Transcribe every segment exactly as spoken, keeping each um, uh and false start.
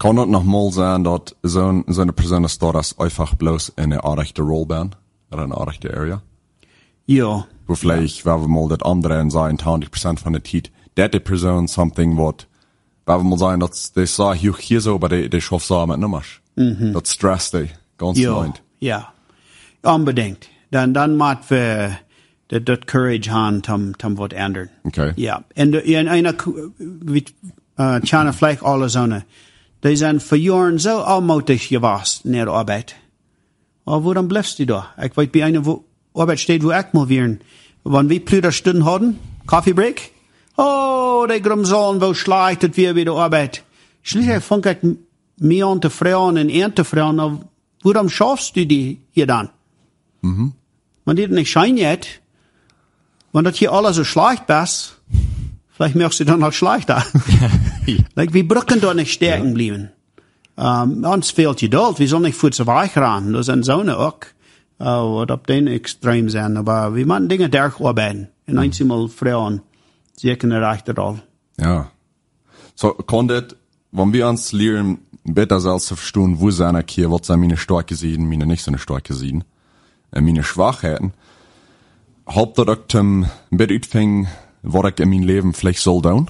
Kann het nog mal zijn dat zo'n zo'n persoon is dat als einfach bloß in een aardige rol ben, in een aardige area? Ja. Wo vielleicht, waar we mal dat andere en zijn, twintig procent van de tijd, dat die persoon something wat, waar we mal zijn, dat die zei, hier, hier zo, maar die, die schafft zo met nummers. Mm-hmm. Dat stresst die, ganz Ja. mind. Ja. Unbedingt. Dan, dan moet we dat, dat courage haben, tam, tam wat ändern. Okay. Ja. En de, en einer, wie, uh, tjana vielleicht alle zonen, die zijn voor jaren zo almoedig geweest naar de arbeid. Maar waarom blijft die daar? Ik weet bij een arbeid steht, wo ik mal wären. Wanneer we Plüderstunden hadden, Kaffeebreak, oh, die grumseln, wo schleicht het weer bij de arbeid. Schließlich fang ik meer aan te vragen en aan te vragen, waarom schaffst du die hier dan? Mhm. Wanneer het niet schijn hebt, wanneer dat hier alles zo schlecht is, vielleicht möchtest du dann noch schlechter. Like, wir brücken da nicht stärken bleiben. Um, uns fehlt Geduld, wir sollen nicht vor zu weich ran. Das sind Sonne auch, uh, wat op den extreem zijn. Aber wir müssen Dinge durcharbeiten. En einmal Frauen, sie können recht all. Ja. So, kann das, wenn wir uns lernen, besser selbst zu verstehen, wo sind ich hier, was sind meine starke Seiten, meine nicht so eine starke Seiten, äh, meine Schwachheiten, haupt das auch zum Bett utfängen, was ich in meinem Leben vielleicht soll tun?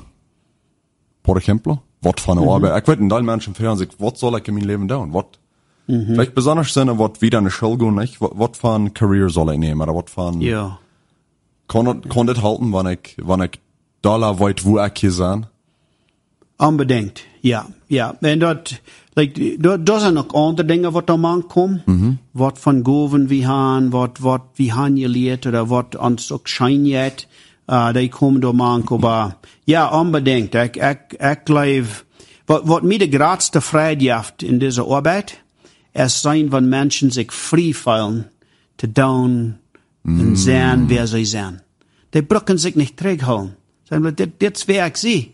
Por ejemplo? Was von der mhm. Arbeit? Ich weiß, in allen Menschen fragen sich, was soll ich in meinem Leben tun? Was? Mhm. Vielleicht besonders sind, was wieder in die Schule gehen, nicht? Was, was für ein Career soll ich nehmen? Oder was für ein, ja. Kann, kann das halten, wenn ich, wenn ich Dollar weiß, wo ich hier sein? Unbedingt, ja, ja. En dat, like, dat, dat zijn ook andere dingen wat er man komt. Mm-hmm. Wat van goven we gaan, wat, wat we gaan geleerd, oder wat ons ook schijnt. Uh, die komen door man komen. Ja, unbedingt. Ik, ik, ik geloof, wat, wat mij de grootste vrijheid heeft in deze arbeid, is zijn van mensen zich vrij voelen, te doen en zijn wie ze zijn. Die brücken zich niet terughouden. Zeggen, dit, dit is wie ik zie.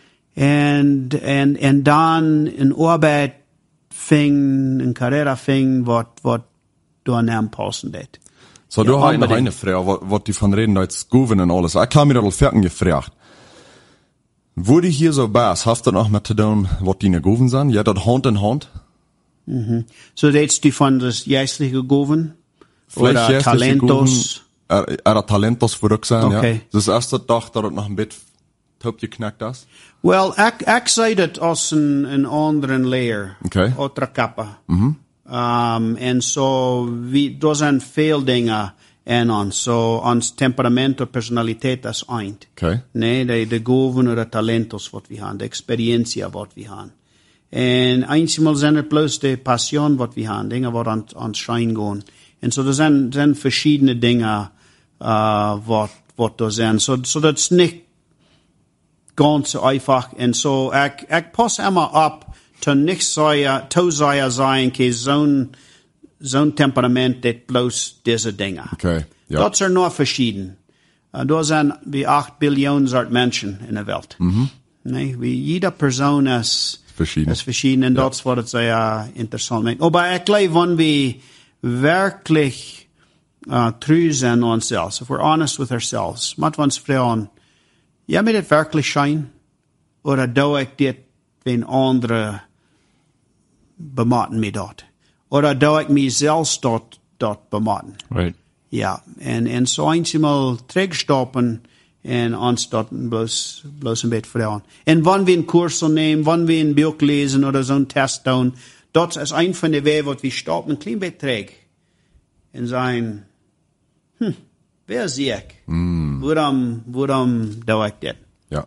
En, en, en dan een arbeid ving, een carrière ving, wat, wat door hem passen deed. So, ja, du hast noch eine Frage, wat, wat die von reden, da jetzt Goven und alles. Ich habe mir das fertig gefragt. Wo die hier so bist, hast du noch mit zu tun, was die Goven sind? Ja, das Hand in Hand? Mhm. So, redest du von das geistliche Goven? Vielleicht oder Talentos? Er, er Talentos würde ich sagen, okay. Ja. Das erste Tag, dass das noch ein bisschen top geknackt ist? Well, ik, ik zei dat als een, een andere layer. Okay. Otra capa. Mhm. Um, en so, we, er zijn veel dingen in ons. So, ons temperament of personaliteit is eind. Okay. Nee, de, de goven of de talentos wat we hebben, de experientie wat we hebben. En eenmaal zijn er plus de passion wat we hebben, dingen wat aan, aan schijn gaan. En so, er zijn, zijn verschillende dingen, uh, wat, wat er zijn. So, so dat is niet ganz so einfach. En so, ik, ik pas immer op, to nicht sagen, to sagen sein, ke zo'n, zo'n temperament, dat bloß diese Dinge. Okay, ja. Dat zijn nog verschieden. Uh, er zijn wie acht biljoen soort mensen in de wereld. Mhm. Nee, wie jeder persoon is verschieden. Is verschieden en ja. Dat is wat het sehr interessant maakt. Aber ik geloof, wenn wir wirklich uh, true zijn aan onszelf, if we're honest with ourselves, moet we ons vragen, ja, mir dit wirklich schein? Oder doe ik dit wenn andere bematen mij dat? Oder doe ik mezelf dat, dat bematen? Right. Ja, en, en zo eenmaal terugstappen en ons dat bloos, bloos een beetje vertellen. En wanneer we een koers nemen, wanneer we een boek lezen oder zo'n test doen, dat is een van de wegen wat we stappen een klein beetje terug. En zeggen, hm, wer zie ik? Mm. Waarom, waarom doe ik dit? Ja.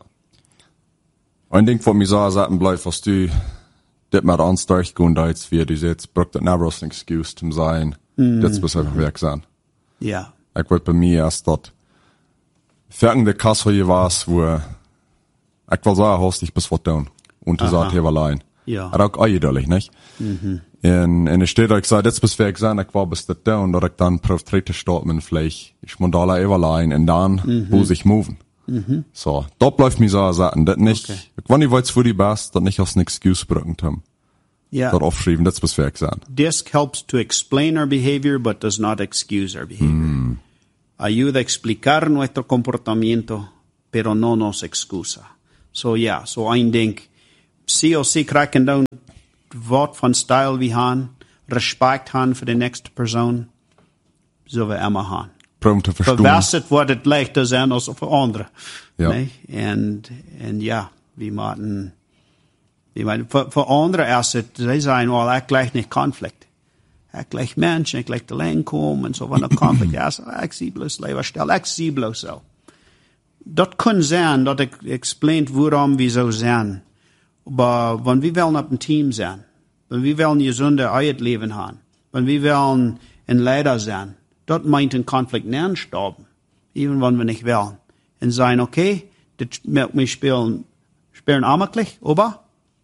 Ein Ding von mir sagen bleibt, was du dit mit ans durchgehen darfst, wie du jetzt, braucht das never als Excuse zum sein, mm. das muss einfach weg sein. Ja. Ich wollte bei mir erst dort, fertig der Kasse hier war, wo, ich will sagen, hast dich bis was tun. Und du sagst, hier war allein. Ja. Aber auch eindeutig, nicht? Mhm. En, en es steht, ich sage, jetzt bis weg sein, ich war bis das tun, oder ich dann prof dritte starten, vielleicht, ich muss da alle allein, und dann, mhm. muss ich moven. Mhm. So, da bleibt mir so Sachen, das nicht, okay. Ich weiß nicht, was für die best, das nicht als eine Excuse brauchen haben. Ja. Das aufschreiben, das muss weg sein. This helps to explain our behavior, but does not excuse our behavior. Mm. Ayuda a explicar nuestro comportamiento, pero no nos excusa. So, yeah, so I think, sí o sí cracking down wat van stijl we gaan, respect gaan voor de nächste persoon, zullen we immer gaan. Probeer te verstaan. Verwasset wordt het leichter zijn als voor anderen. Ja. Nee? En, en ja, we moeten, we moeten voor, voor anderen is het, zij zijn al, ik gleich niet conflict. Ik gleich mensen, ik gleich de lijn komen en zo van een conflict. Ja, ik zie bloos leverstel, ik zie bloos zo. Dat kan zijn dat ik explain waarom we zo zijn. Maar wenn wir wollen op een team zijn, wenn wir wollen gezonde uitleven haben, wenn wir wollen een leider zijn, dat meint een conflict nicht stoppen. Even wenn wir nicht wollen. En zijn, okay, dit merkt mich spielen, spielen ammerlich, aber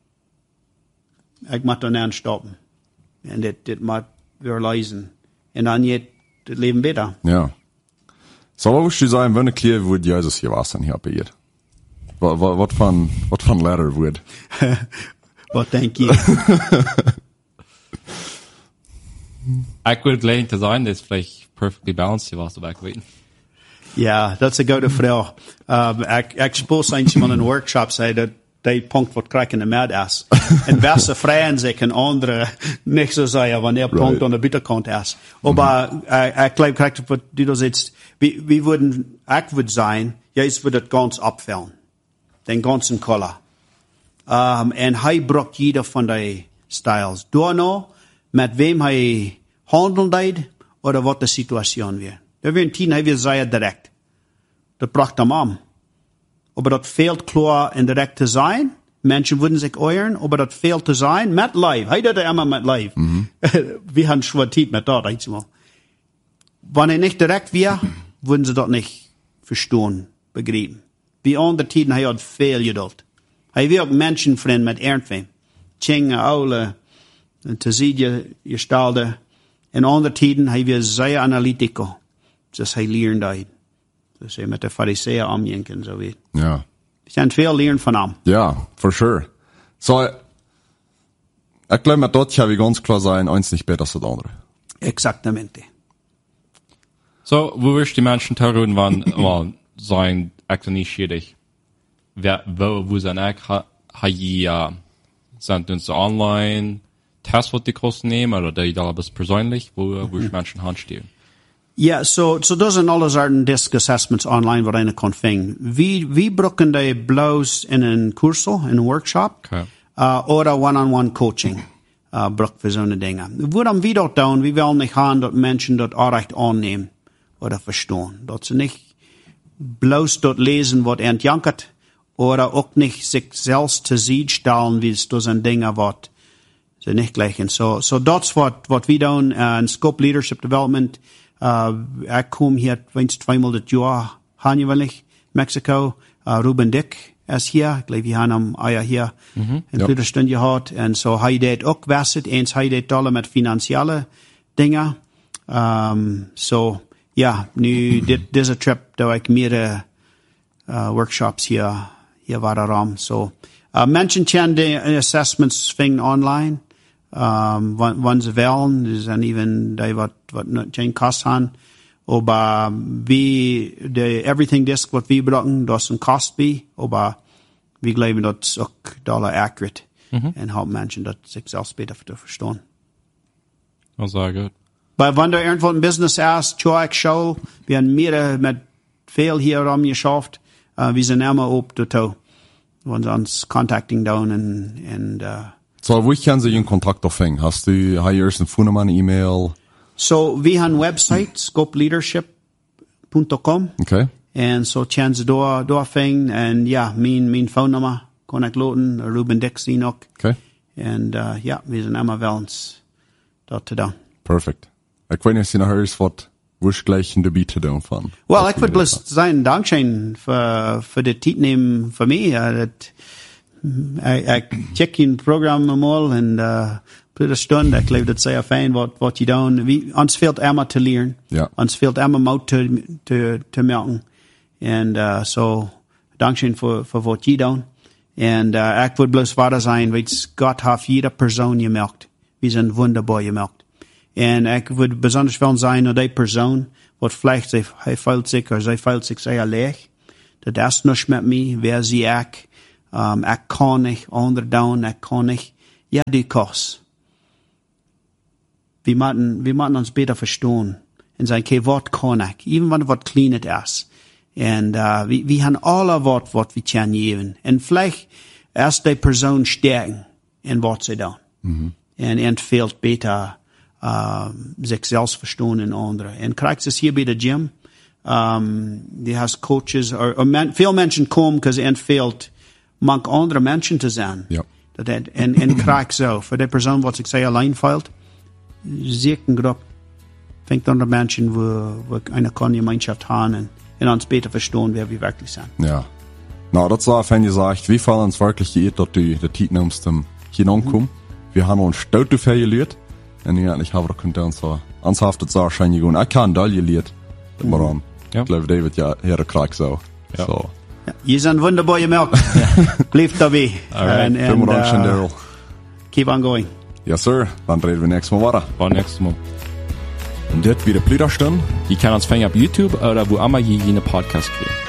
ik moet er nicht stoppen. En dit, dit moet weer lezen. En dan gaat het leven beter. Ja. So, wat woest je zeggen, wanneer kleer wordt Jezus hier was hier bij je? Wat, wat, wat van, wat van leraar wordt? Wat denk je? Ik wil gleich te zijn, dat is vielleicht perfectly balanced, je was erbij geweten. Ja, dat is een goede vraag. Um, ik, ik spoos eens in een workshop zei dat die punt wat krijg in de mad is. En beste vrienden zich en andere niet zo zeggen wanneer punt Right. aan de bitterkant is. Maar ik geloof krijg wat du dat zegt, we, we würden, ik would zijn, juist würde het ganz abfällen. Den ganzen color. Um, en hij brok jeder van die styles. Daarna, met wem hij handelt deed, oder wat de situatie weer. Er weer een tien, hij weer zeer direct. Dat bracht hem aan. Aber dat fehlt klar en direct te zijn. Menschen würden sich euren, aber dat fehlt te zijn met live. Hij deed het immer met live. Mm-hmm. Wir haben schon tijd met dat, einmal. Wenn er nicht direkt wäre, würden sie dat nicht verstehen, begreifen. Wie andere tiden, hij had veel geduld. Hij wil ook mensenvriend met irgendwem. Tjinge, oude, te zien je, je stelde. In andere tiden, hij wil zeer analytico. Dus hij leert dat. Dus hij met de fariseer omjenken, zo weet. Ja. We zijn veel leren van hem. Ja, for sure. So, ik geloof met dat gaan we ganz klar zijn, eins nicht beter als het andere. Exactamente. So, wo wirst die Menschen terrorn, wann, well, sein, echt nicht schwierig. Wer, wo, wo sein echt, ha, ha, ja, sind uns online, Tests, wat die kosten nehmen, oder die da bis persönlich, wo, wo ich Menschen handstehen? Ja, so, so dat zijn alle soorten disk assessments online wat een kan vinden. We, we brokken die bloos in een curso, in een workshop, Okay. uh, oder one-on-one coaching, uh, brok voor zo'n dingen. Waarom we dat doen, we willen niet gaan dat mensen dat echt aannemen, oder verstaan. Dat ze niet bloos dat lezen wat entjankert, oder ook niet zichzelf te zien stellen, wie het zijn dingen wat ze niet gleichen. So, so dat is wat, wat we doen, uh, in Scope Leadership Development. Uh, ik kom hier eens tweemaal dit jaar, januari, Mexico. Uh, Ruben Dick is hier. Ik geloof, we hebben hem eier hier Mhm. een Ja. Plutterstunde gehad. En zo, hij deed ook wisset. Eens hij deed alle met financiële dingen. Um, so, ja, nu, dit, deze trip, doe ik meerdere uh, workshops hier, hier waren. So, uh, mensen kennen de assessments vingen online. Um, wann sie wählen, die sind even, die wat, wat kein Kost haben. Aber wie, die Everything Disk, wat wir brauchen, das ist ein Kost bei. Aber wir glauben, das ist auch dollar accurate. Mhm. Und haben Menschen, das sich selbst besser zu verstehen. Oh, sehr gut. Weil wenn du irgendwo ein Business hast, tja, ich schau, wir haben mehrere mit viel hier rumgeschafft, uh, wir sind immer ob dazu. Wenn sie uns contacting down und, und, uh, So, wo können Sie Ihren Kontakt aufhängen? Hast du hier erst eine Phone, eine E-Mail? So, we have a website, scope leadership dot com. Okay. And so, können Sie da, da finden. Und ja, mein, mein Phone Nummer kann ich laden, Ruben Dixie noch. Okay. Und uh, ja, wir sind immer willens, dort zu tun. Perfect. Ich weiß nicht, noch hören, was, wo ich gleich in der Biete tun von. Well, ich würde bloß sagen, Dankeschön für, für die Zeit nehmen für mich. Uh, Ich, ich check in Programm mal und, uh, für eine Stunde. Ich glaube, das ist sehr fein, was, was die tun. Wie, uns fehlt immer zu lernen. Ja. Uns fehlt immer Mut zu, zu, zu merken. Und, uh, so, Dankeschön für, für was die tun. Und, uh, ich würde bloß weiter sein, weil Gott hat jede Person gemerkt. Wir sind wunderbar gemerkt. Und ich würde besonders wollen sein, dass die Person, was vielleicht sie, sie fühlt sich, oder sie fühlt sich sehr leer. Das ist nicht mit mir, wer sie ich. Um, ich kann nicht, andere down, ich kann nicht. ja, die Kurs. Wir müssen, wir müssen uns besser verstehen. Und sagen, okay, was kann ich? Even wenn was kleines ist. Und, uh, wir, wir haben alle was, was wir können geben. Und vielleicht erst die Person stärken, in was sie tun. Mhm. Und, und fehlt besser, uh, sich selbst verstehen in andere. Und kriegst es hier bei der Gym, um, die hast Coaches, oder, oder man, viele Menschen kommen, because es fehlt, manch andere Menschen zu sein. Ja. Dat het, en, en krijg zo. Voor die persoon wat ik zei alleen valt, zie ik een groep. Fängt an der Menschen, wo, wo eine Gemeinschaft haben und, und uns besser verstehen, wer wir wirklich sind. Ja. Nou, dat zou wenn je zegt, wie fallen uns wirklich geirrt, dass du der Titel ums dem hinankommen. Mhm. Wir haben uns stout auf geliert. Und eigentlich haben wir könnte uns so anshaftet sagen, wahrscheinlich gehen. Ich kann da geliert. Mhm. Aber, ja. Ich glaube, David, ja, hier der Krieg so. Ja. So. Ja, je zijn wunderbar gemerkt. Blijf daarbij. Alright. Vielen Dank, uh, Daryl. Keep on going. Yes, sir. Dann reden wir nächstes Mal weiter. Bis nächstes Mal. Und das wieder Plüderstunde. Je kan ons vangen op YouTube oder wo immer je jene Podcast kriegt.